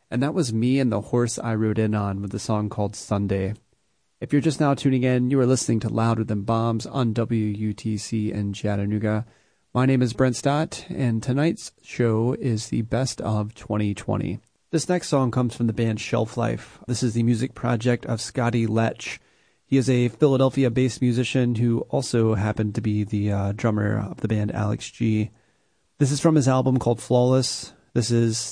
And that was Me and the Horse I Rode In On with the song called Sunday. If you're just now tuning in, you are listening to Louder Than Bombs on WUTC in Chattanooga. My name is Brent Stott, and tonight's show is the Best of 2020. This next song comes from the band Shelf Life. This is the music project of Scotty Lech. He is a Philadelphia-based musician who also happened to be the drummer of the band Alex G. This is from his album called Flawless. This is